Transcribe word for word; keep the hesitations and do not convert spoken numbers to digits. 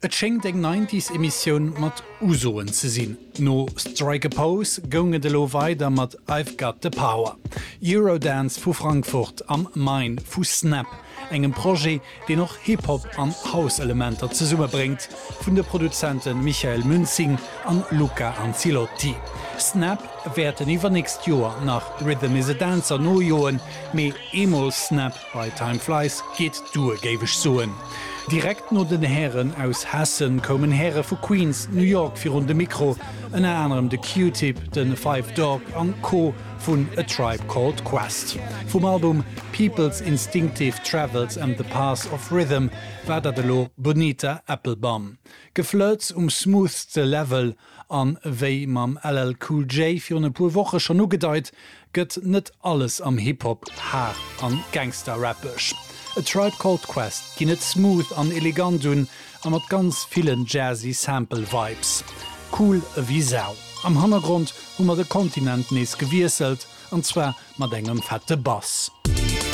Et schenkt eng neunziger-Emissionioun mat Usoen ze sinn. No Strike a Pose gonge de lo weiter mat I've got the power. Eurodance vu Frankfurt am Main vu Snap, engem Projekt, de noch Hip-Hop an Hauselementer ze summe bringt, vun de Produzenten Michael Münzing an Luca Anzilotti. Snap werden iwwer nächst Joer nach Rhythm is a Dancer no Joen, méi Emol Snap bei Time Flies geht due géwech soen. Direkt no den Herren aus Hessen kommen Herre vu Queens, New York fir run de Mikro, en anderem de Q-Tip, den Five Dog an Co vun A Tribe Called Quest. Vom Album People's Instinctive Travels and the Path of Rhythm war dat de lo Bonita Applebaum. Geflötz um smoothste Level an wéi mam L L Cool J fir ne puer woche schon no gedeit, gëtt net alles am Hip-Hop haar an Gangster-Rappech. A Tribe Called Quest ginn et smooth an elegant dun an mat ganz vielen jazzy Sample-Vibes. Cool wie sau. Am Hannergrund hummer de Kontinent nees gewieselt, anzwer mat engem fette Bass.